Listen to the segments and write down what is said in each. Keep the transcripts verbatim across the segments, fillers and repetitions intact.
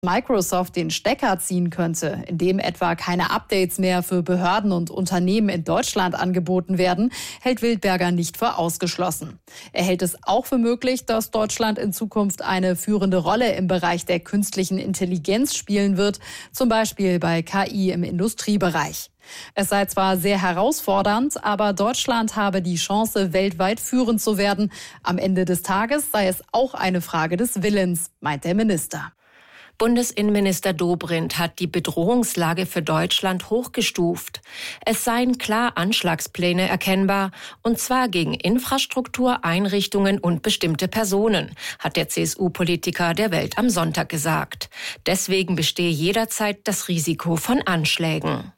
Microsoft den Stecker ziehen könnte, indem etwa keine Updates mehr für Behörden und Unternehmen in Deutschland angeboten werden, hält Wildberger nicht für ausgeschlossen. Er hält es auch für möglich, dass Deutschland in Zukunft eine führende Rolle im Bereich der künstlichen Intelligenz spielen wird, zum Beispiel bei K I im Industriebereich. Es sei zwar sehr herausfordernd, aber Deutschland habe die Chance, weltweit führend zu werden. Am Ende des Tages sei es auch eine Frage des Willens, meint der Minister. Bundesinnenminister Dobrindt hat die Bedrohungslage für Deutschland hochgestuft. Es seien klar Anschlagspläne erkennbar, und zwar gegen Infrastruktur, Einrichtungen und bestimmte Personen, hat der C S U-Politiker der Welt am Sonntag gesagt. Deswegen bestehe jederzeit das Risiko von Anschlägen.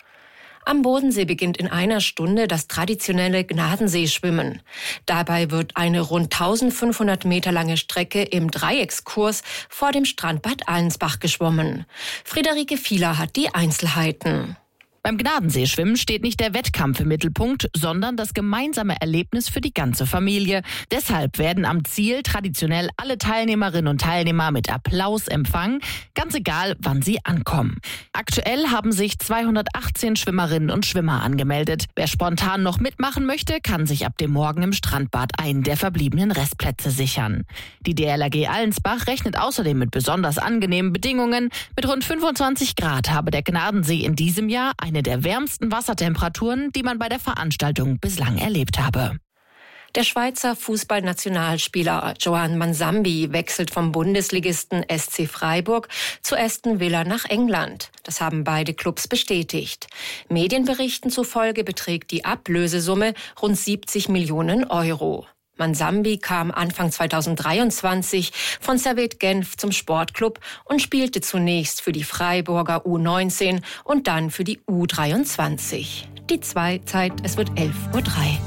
Am Bodensee beginnt in einer Stunde das traditionelle Gnadenseeschwimmen. Dabei wird eine rund eintausendfünfhundert Meter lange Strecke im Dreieckskurs vor dem Strandbad Allensbach geschwommen. Friederike Fieler hat die Einzelheiten. Beim Gnadenseeschwimmen steht nicht der Wettkampf im Mittelpunkt, sondern das gemeinsame Erlebnis für die ganze Familie. Deshalb werden am Ziel traditionell alle Teilnehmerinnen und Teilnehmer mit Applaus empfangen, ganz egal, wann sie ankommen. Aktuell haben sich zweihundertachtzehn Schwimmerinnen und Schwimmer angemeldet. Wer spontan noch mitmachen möchte, kann sich ab dem Morgen im Strandbad einen der verbliebenen Restplätze sichern. Die D L R G Allensbach rechnet außerdem mit besonders angenehmen Bedingungen. Mit rund fünfundzwanzig Grad habe der Gnadensee in diesem Jahr eine der wärmsten Wassertemperaturen, die man bei der Veranstaltung bislang erlebt habe. Der Schweizer Fußballnationalspieler Joan Mansambi wechselt vom Bundesligisten S C Freiburg zu Aston Villa nach England. Das haben beide Clubs bestätigt. Medienberichten zufolge beträgt die Ablösesumme rund siebzig Millionen Euro. Mansambi kam Anfang zweitausenddreiundzwanzig von Servette Genf zum Sportclub und spielte zunächst für die Freiburger U neunzehn und dann für die U dreiundzwanzig. Die Zwei-Zeit, es wird elf Uhr drei.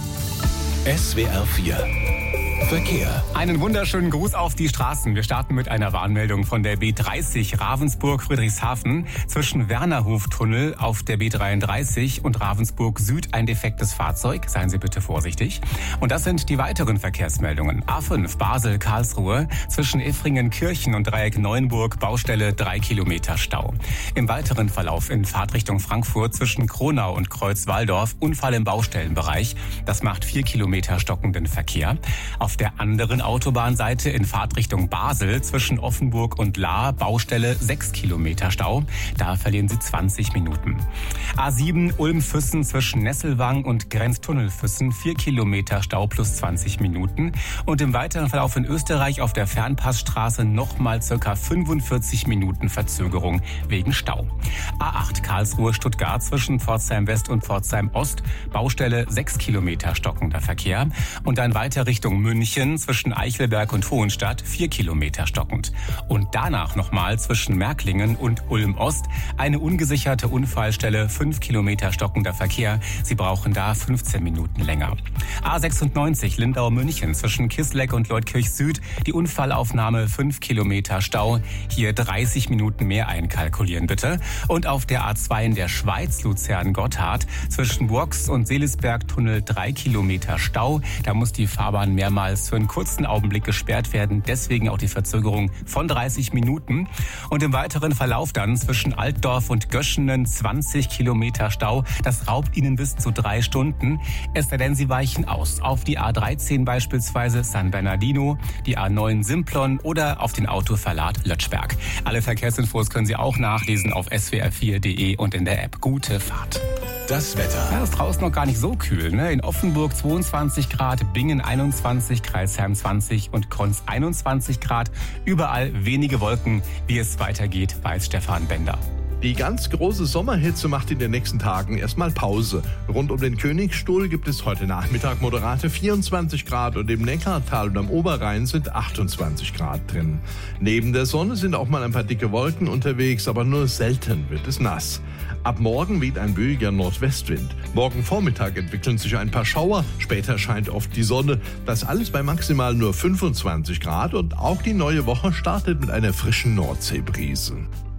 S W R vier Verkehr. Einen wunderschönen Gruß auf die Straßen. Wir starten mit einer Warnmeldung von der B dreißig Ravensburg-Friedrichshafen. Zwischen Wernerhoftunnel auf der B dreiunddreißig und Ravensburg Süd ein defektes Fahrzeug. Seien Sie bitte vorsichtig. Und das sind die weiteren Verkehrsmeldungen. A fünf Basel-Karlsruhe zwischen Effringen-Kirchen und Dreieck Neuenburg Baustelle drei Kilometer Stau. Im weiteren Verlauf in Fahrtrichtung Frankfurt zwischen Kronau und Kreuz-Walldorf Unfall im Baustellenbereich. Das macht vier Kilometer stockenden Verkehr. Auf der anderen Autobahnseite in Fahrtrichtung Basel zwischen Offenburg und Lahr Baustelle sechs Kilometer Stau. Da verlieren Sie zwanzig Minuten. A sieben Ulm-Füssen zwischen Nesselwang und Grenztunnel-Füssen vier Kilometer Stau plus zwanzig Minuten. Und im weiteren Verlauf in Österreich auf der Fernpassstraße nochmal circa fünfundvierzig Minuten Verzögerung wegen Stau. A acht Karlsruhe-Stuttgart zwischen Pforzheim West und Pforzheim Ost Baustelle sechs Kilometer stockender Verkehr. Und dann weiter Richtung München zwischen Eichelberg und Hohenstadt vier Kilometer stockend. Und danach nochmal zwischen Märklingen und Ulm-Ost eine ungesicherte Unfallstelle, fünf Kilometer stockender Verkehr. Sie brauchen da fünfzehn Minuten länger. A sechsundneunzig Lindau-München zwischen Kisleck und Leutkirch Süd die Unfallaufnahme fünf Kilometer Stau. Hier dreißig Minuten mehr einkalkulieren bitte. Und auf der A zwei in der Schweiz Luzern-Gotthard zwischen Burgs und Seelisberg-Tunnel drei Kilometer Stau. Da muss die Fahrbahn mehrmals für einen kurzen Augenblick gesperrt werden. Deswegen auch die Verzögerung von dreißig Minuten. Und im weiteren Verlauf dann zwischen Altdorf und Göschenen zwanzig Kilometer Stau. Das raubt Ihnen bis zu drei Stunden. Es sei denn, Sie weichen aus. Auf die A dreizehn beispielsweise San Bernardino, die A neun Simplon oder auf den Autoverlad Lötschberg. Alle Verkehrsinfos können Sie auch nachlesen auf s w r vier punkt d e und in der App. Gute Fahrt. Das Wetter. Ja, ist draußen noch gar nicht so kühl. Ne? In Offenburg zweiundzwanzig Grad, Bingen einundzwanzig, Crailsheim zwanzig und Konz einundzwanzig Grad. Überall wenige Wolken. Wie es weitergeht, weiß Stefan Bender. Die ganz große Sommerhitze macht in den nächsten Tagen erstmal Pause. Rund um den Königsstuhl gibt es heute Nachmittag moderate vierundzwanzig Grad und im Neckartal und am Oberrhein sind achtundzwanzig Grad drin. Neben der Sonne sind auch mal ein paar dicke Wolken unterwegs, aber nur selten wird es nass. Ab morgen weht ein böiger Nordwestwind. Morgen Vormittag entwickeln sich ein paar Schauer, später scheint oft die Sonne. Das alles bei maximal nur fünfundzwanzig Grad und auch die neue Woche startet mit einer frischen Nordseebrise.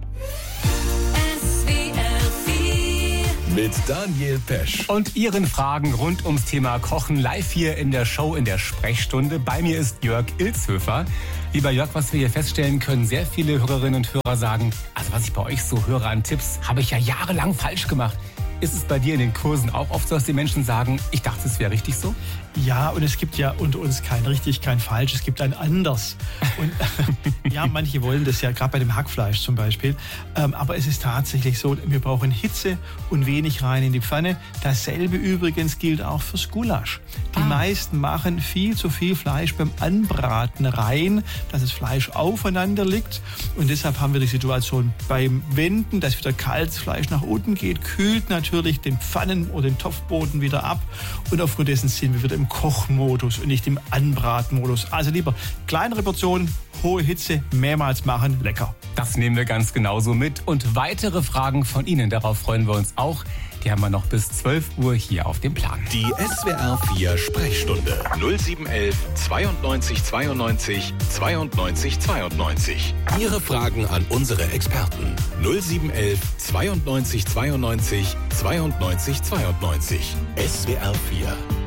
Mit Daniel Pesch. Und Ihren Fragen rund ums Thema Kochen live hier in der Show in der Sprechstunde. Bei mir ist Jörg Ilzhöfer. Lieber Jörg, was wir hier feststellen können, sehr viele Hörerinnen und Hörer sagen, also was ich bei euch so höre an Tipps, habe ich ja jahrelang falsch gemacht. Ist es bei dir in den Kursen auch oft so, dass die Menschen sagen, ich dachte, es wäre richtig so? Ja, und es gibt ja unter uns kein richtig, kein falsch, es gibt ein anders. Und ja, manche wollen das ja, gerade bei dem Hackfleisch zum Beispiel. Ähm, aber es ist tatsächlich so, wir brauchen Hitze und wenig rein in die Pfanne. Dasselbe übrigens gilt auch fürs Gulasch. Die ah. meisten machen viel zu viel Fleisch beim Anbraten rein, dass das Fleisch aufeinander liegt. Und deshalb haben wir die Situation beim Wenden, dass wieder kaltes Fleisch nach unten geht, kühlt natürlich den Pfannen- oder den Topfboden wieder ab. Und aufgrund dessen sind wir wieder im Kochmodus und nicht im Anbratenmodus. Also lieber kleinere Portionen, hohe Hitze, mehrmals machen, lecker. Das nehmen wir ganz genauso mit. Und weitere Fragen von Ihnen, darauf freuen wir uns auch. Die haben wir noch bis zwölf Uhr hier auf dem Plan. Die S W R vier Sprechstunde null sieben eins eins zweiundneunzig zweiundneunzig zweiundneunzig zweiundneunzig. Ihre Fragen an unsere Experten null sieben eins eins zweiundneunzig zweiundneunzig zweiundneunzig zweiundneunzig. S W R vier